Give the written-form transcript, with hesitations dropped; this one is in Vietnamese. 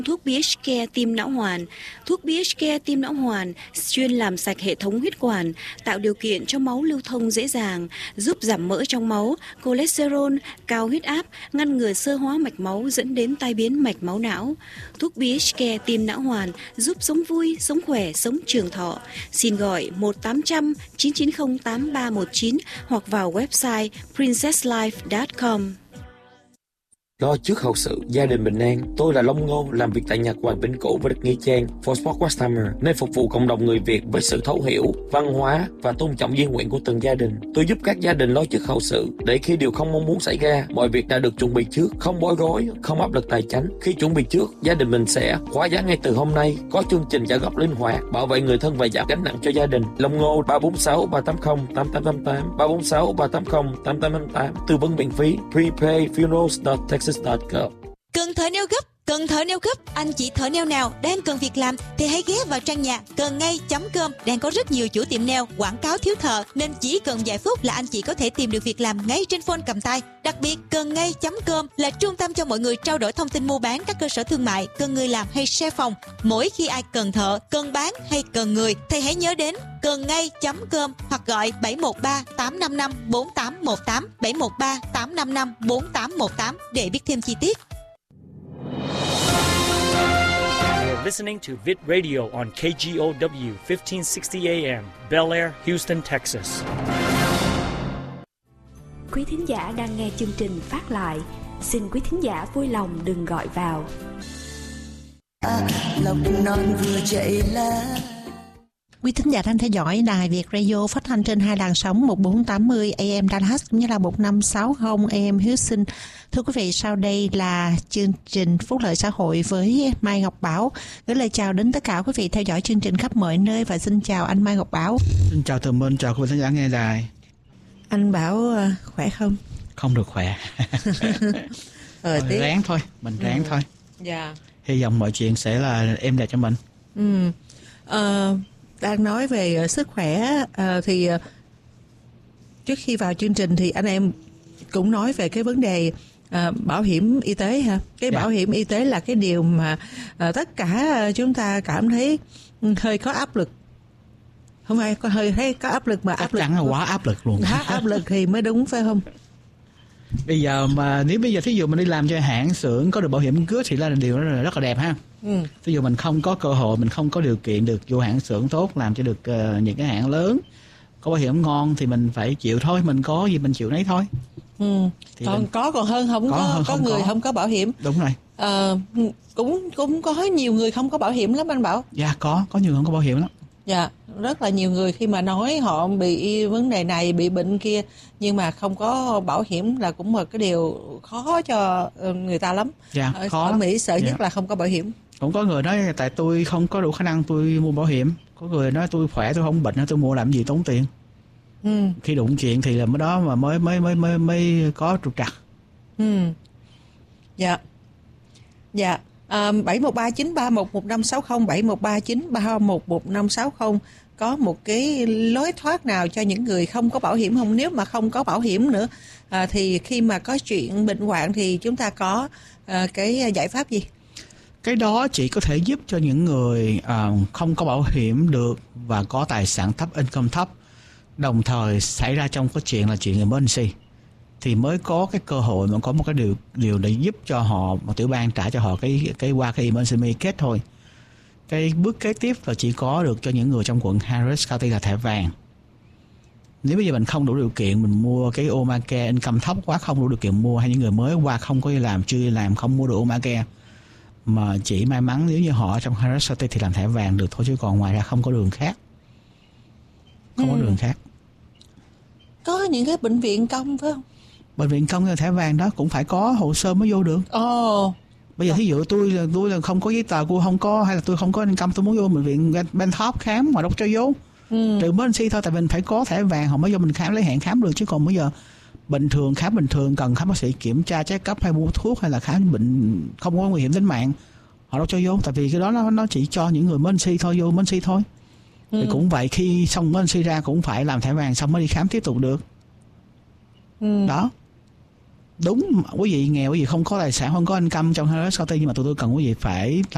Thuốc BHCare Tim Não Hoàn. Thuốc BHCare Tim Não Hoàn chuyên làm sạch hệ thống huyết quản, tạo điều kiện cho máu lưu thông dễ dàng, giúp giảm mỡ trong máu, cholesterol, cao huyết áp, ngăn ngừa xơ hóa mạch máu dẫn đến tai biến mạch máu não. Thuốc BHCare Tim Não Hoàn giúp sống vui, sống khỏe, sống trường thọ. Xin gọi 1-800-990-8319 hoặc vào website princesslife.com. Lo trước hậu sự, gia đình bình an. Tôi là Long Ngô, làm việc tại Nhật Hoàng Vĩnh Cửu với đất Nghĩa Trang, For Sport West Hammer, nơi phục vụ cộng đồng người Việt với sự thấu hiểu, văn hóa và tôn trọng di nguyện của từng gia đình. Tôi giúp các gia đình lo trước hậu sự, để khi điều không mong muốn xảy ra, mọi việc đã được chuẩn bị trước, không bối rối, không áp lực tài chính. Khi chuẩn bị trước, gia đình mình sẽ khóa giá ngay từ hôm nay, có chương trình trả góp linh hoạt, bảo vệ người thân và giảm gánh nặng cho gia đình. Long Ngô 346 380 8888 346 380 8888, tư vấn miễn phí. Prepayfunerals.texas.gov. Cần thợ neo gấp, anh chị thợ neo nào đang cần việc làm thì hãy ghé vào trang nhà cầngngay.com. Đang có rất nhiều chủ tiệm neo quảng cáo thiếu thợ, nên chỉ cần vài phút là anh chị có thể tìm được việc làm ngay trên phone cầm tay. Đặc biệt cầngngay.com là trung tâm cho mọi người trao đổi thông tin mua bán các cơ sở thương mại, cần người làm hay share phòng. Mỗi khi ai cần thợ, cần bán hay cần người thì hãy nhớ đến cầngngay.com hoặc gọi 713 855 4818 713 855 4818 để biết thêm chi tiết. You're listening to Vid Radio on KGOW 1560 AM, Bel Air, Houston, Texas. Quý thính giả đang nghe chương trình phát lại. Xin quý thính giả vui lòng đừng gọi vào. Lòng non vừa chạy lá. Quý thính giả đang theo dõi Đài Việt Radio phát thanh trên hai làn sóng 1480 AM Dallas cũng như là 1560 AM Houston. Thưa quý vị, sau đây là chương trình Phúc lợi xã hội với Mai Ngọc Bảo. Gửi lời chào đến tất cả quý vị theo dõi chương trình khắp mọi nơi và xin chào anh Mai Ngọc Bảo. Xin chào Tường Minh, chào quý thính giả nghe đài. Anh Bảo khỏe không? Không được khỏe. Ráng thôi, mình ráng thôi. Dạ. Hy vọng mọi chuyện sẽ là êm đẹp cho mình. Đang nói về sức khỏe thì trước khi vào chương trình thì anh em cũng nói về cái vấn đề bảo hiểm y tế ha. Cái bảo hiểm y tế là cái điều mà tất cả chúng ta cảm thấy hơi có áp lực. Không phải hơi thấy có áp lực mà chắc chắn là quá áp lực luôn. Quá áp lực thì mới đúng phải không? Bây giờ mà nếu bây giờ thí dụ mình đi làm cho hãng xưởng có được bảo hiểm cướp thì là điều đó là rất là đẹp ha. Thí dụ mình không có cơ hội, mình không có điều kiện được vô hãng xưởng tốt làm cho được những cái hãng lớn có bảo hiểm ngon thì mình phải chịu thôi, mình có gì mình chịu nấy thôi. Thì còn hơn không người không có bảo hiểm. Đúng rồi. Cũng có nhiều người không có bảo hiểm lắm anh Bảo. Dạ có nhiều người không có bảo hiểm lắm. Dạ, rất là nhiều người khi mà nói họ bị vấn đề này, bị bệnh kia nhưng mà không có bảo hiểm là cũng một cái điều khó cho người ta lắm. Dạ, khó ở lắm. Mỹ sợ nhất là không có bảo hiểm. Cũng có người nói tại tôi không có đủ khả năng tôi mua bảo hiểm. Có người nói tôi khỏe, tôi không bệnh, tôi mua làm gì tốn tiền. Khi đụng chuyện thì là mới đó mà mới có trục trặc. Dạ. 713-931-1560 713-931-1560 có một cái lối thoát nào cho những người không có bảo hiểm không? Nếu mà không có bảo hiểm nữa thì khi mà có chuyện bệnh hoạn thì chúng ta có cái giải pháp gì? Cái đó chỉ có thể giúp cho những người không có bảo hiểm được và có tài sản thấp, income thấp, đồng thời xảy ra trong cái chuyện là chuyện emergency thì mới có cái cơ hội mà có một cái điều để giúp cho họ, một tiểu bang trả cho họ cái qua cái emergency Medicaid thôi. Cái bước kế tiếp là chỉ có được cho những người trong quận Harris County là thẻ vàng. Nếu bây giờ mình không đủ điều kiện mình mua cái Obamacare, income thấp quá không đủ điều kiện mua, hay những người mới qua không có đi làm, chưa đi làm không mua được Obamacare, mà chỉ may mắn nếu như họ ở trong Harris County thì làm thẻ vàng được thôi, chứ còn ngoài ra không có đường khác. Không có đường khác. Có những cái bệnh viện công phải không? Bệnh viện công là thẻ vàng đó cũng phải có hồ sơ mới vô được. Bây giờ thí dụ tôi là không có giấy tờ, tôi không có, hay là tôi không có income, tôi muốn vô bệnh viện Benthop khám mà đâu cho vô. Trừ bên si thôi, tại mình phải có thẻ vàng họ mới vô mình khám, lấy hẹn khám được, chứ còn bây giờ bình thường khám bình thường cần khám bác sĩ kiểm tra check up hay mua thuốc hay là khám bệnh không có nguy hiểm tính mạng họ đâu cho vô, tại vì cái đó nó chỉ cho những người bên si thôi, vô bên si thôi. Thì cũng vậy, khi xong bên si ra cũng phải làm thẻ vàng xong mới đi khám tiếp tục được. Đó. Đúng, quý vị nghèo, quý vị không có tài sản, không có income trong Harris County, nhưng mà tụi tôi cần quý vị phải